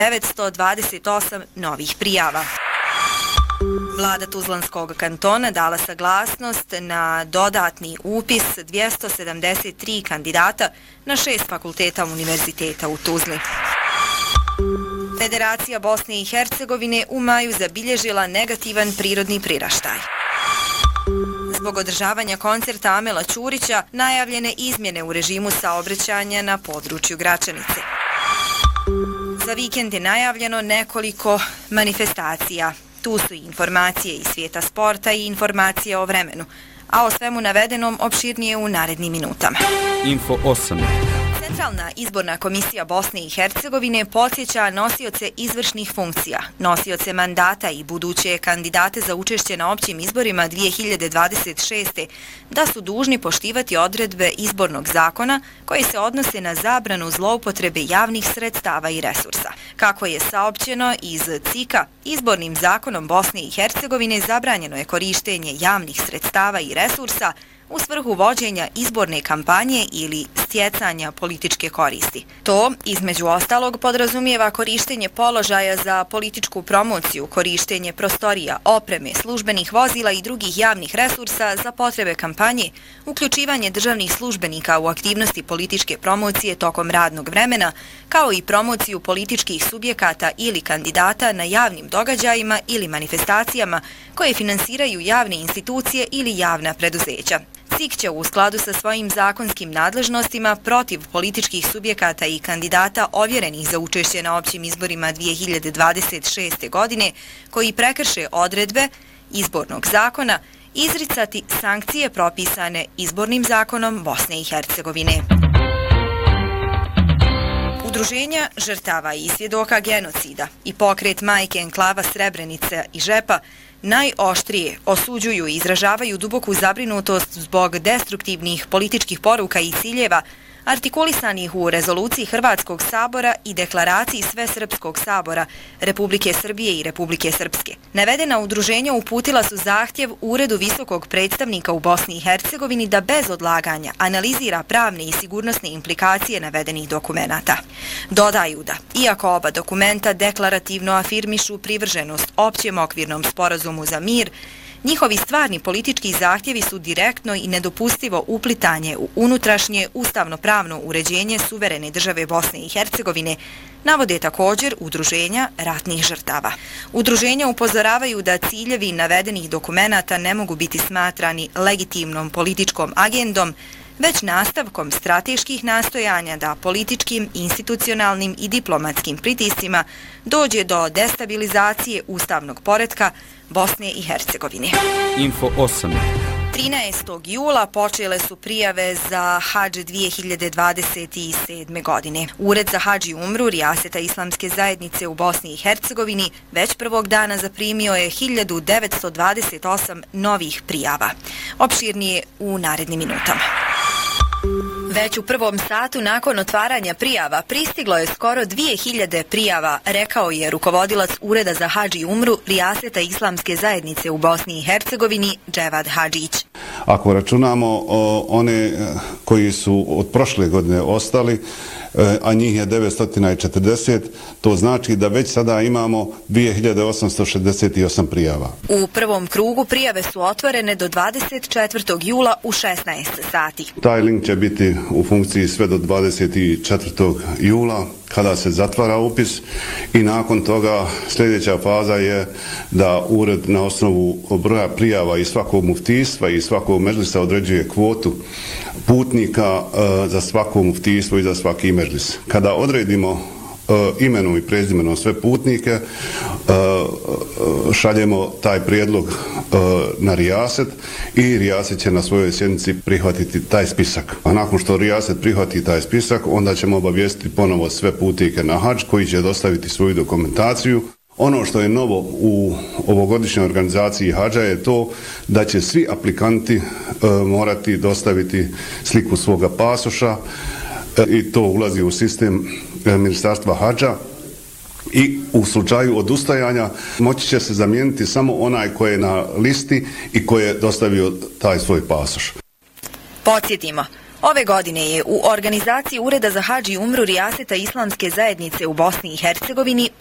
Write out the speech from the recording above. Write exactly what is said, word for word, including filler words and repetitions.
devetsto dvadeset osam novih prijava. Vlada Tuzlanskog kantona dala saglasnost na dodatni upis dvjesto sedamdeset tri kandidata na šest fakulteta univerziteta u Tuzli. Federacija Bosne i Hercegovine u maju zabilježila negativan prirodni priraštaj. Zbog održavanja koncerta Amela Ćurića najavljene izmjene u režimu saobraćanja na području Gračanice. Za vikend je najavljeno nekoliko manifestacija. Tu su i informacije iz svijeta sporta i informacije o vremenu, a o svemu navedenom opširnije u narednim minutama. Info osam. Centralna izborna komisija Bosne i Hercegovine podsjeća nosioce izvršnih funkcija, nosioce mandata i buduće kandidate za učešće na općim izborima dvije hiljade dvadeset šeste. da su dužni poštivati odredbe izbornog zakona koje se odnose na zabranu zloupotrebe javnih sredstava i resursa. Kako je saopćeno iz C I K-a, izbornim zakonom Bosne i Hercegovine zabranjeno je korištenje javnih sredstava i resursa u svrhu vođenja izborne kampanje ili stjecanja političke koristi. To, između ostalog, podrazumijeva korištenje položaja za političku promociju, korištenje prostorija, opreme, službenih vozila i drugih javnih resursa za potrebe kampanje, uključivanje državnih službenika u aktivnosti političke promocije tokom radnog vremena, kao i promociju političkih subjekata ili kandidata na javnim događajima ili manifestacijama koje finansiraju javne institucije ili javna preduzeća. C I K će u skladu sa svojim zakonskim nadležnostima protiv političkih subjekata i kandidata ovjerenih za učešće na općim izborima dvije hiljade dvadeset šeste. godine koji prekrše odredbe izbornog zakona izricati sankcije propisane izbornim zakonom Bosne i Hercegovine. Udruženja žrtava i svjedoka genocida i pokret Majke enklava Srebrenica i Žepa najoštrije osuđuju i izražavaju duboku zabrinutost zbog destruktivnih političkih poruka i ciljeva artikulisanih u rezoluciji Hrvatskog sabora i deklaraciji Svesrpskog sabora Republike Srbije i Republike Srpske. Navedena udruženja uputila su zahtjev Uredu visokog predstavnika u Bosni i Hercegovini da bez odlaganja analizira pravne i sigurnosne implikacije navedenih dokumenata. Dodaju da, iako oba dokumenta deklarativno afirmišu privrženost općem okvirnom sporazumu za mir, njihovi stvarni politički zahtjevi su direktno i nedopustivo uplitanje u unutrašnje ustavno-pravno uređenje suverene države Bosne i Hercegovine, navode također udruženja ratnih žrtava. Udruženja upozoravaju da ciljevi navedenih dokumenata ne mogu biti smatrani legitimnom političkom agendom, već nastavkom strateških nastojanja da političkim, institucionalnim i diplomatskim pritiscima dođe do destabilizacije ustavnog poretka Bosne i Hercegovine. Info osam. trinaestog jula počele su prijave za hadž dvije hiljade dvadeset sedme. godine. Ured za hadž i umru Rijaseta Islamske zajednice u Bosni i Hercegovini već prvog dana zaprimio je hiljadu devetsto dvadeset osam novih prijava. Opširnije u narednim minutama. Već u prvom satu nakon otvaranja prijava pristiglo je skoro dvije hiljade prijava, rekao je rukovodilac Ureda za hadž i umru Rijaseta Islamske zajednice u Bosni i Hercegovini Dževad Hadžić. Ako računamo o, one koji su od prošle godine ostali, a njih je devetsto četrdeset, to znači da već sada imamo dvije hiljade osamsto šezdeset osam prijava. U prvom krugu prijave su otvorene do dvadeset četvrtog jula u šesnaest sati. Taj link će biti u funkciji sve do dvadeset četvrtog jula kada se zatvara upis i nakon toga sljedeća faza je da ured na osnovu broja prijava i svakog muftijstva i svakog medžlisa određuje kvotu putnika uh, za svako muftijstvo i za svaki medžlis. Kada odredimo uh, imenom i prezimenom sve putnike, uh, šaljemo taj prijedlog uh, na Rijaset i Rijaset će na svojoj sjednici prihvatiti taj spisak. A nakon što Rijaset prihvati taj spisak, onda ćemo obavijestiti ponovo sve putnike na hadž koji će dostaviti svoju dokumentaciju. Ono što je novo u ovogodišnjoj organizaciji hadža je to da će svi aplikanti e, morati dostaviti sliku svoga pasoša e, i to ulazi u sistem e, Ministarstva hadža. I u slučaju odustajanja moći će se zamijeniti samo onaj koji je na listi i koji je dostavio taj svoj pasoš. Podsjetimo, Ove godine je u organizaciji Ureda za hadž i umru Rijaseta Islamske zajednice u Bosni i Hercegovini